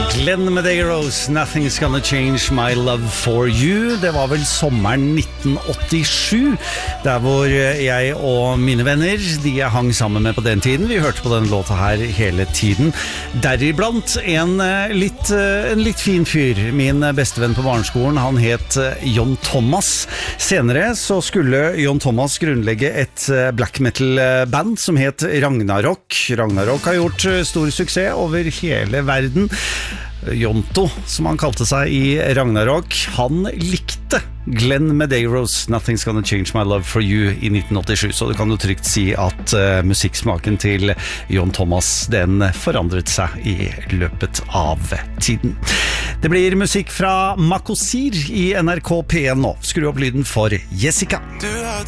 Glenn Medeiros, Nothing's Gonna Change My Love For You. Det var vel sommeren 1987, der hvor jeg og mine venner, de jeg hang sammen med på den tiden, vi hørte på denne låta her hele tiden. Deriblant en litt fin fyr. Min bestevenn på barneskolen, han het John Thomas. Senere så skulle John Thomas grunnlegge et black metal-band som het Ragnarok. Ragnarok har gjort stor suksess over hele verden. Jonto, som han kalte seg i Ragnarok, han likte Glenn Medeiros Nothing's Gonna Change My Love For You i 1987, så du kan jo trygt si at musikksmaken til John Thomas, den forandret seg i løpet av tiden. Det blir musikk fra Makosir i NRK P1 nå. Skru opp lyden for Jessica.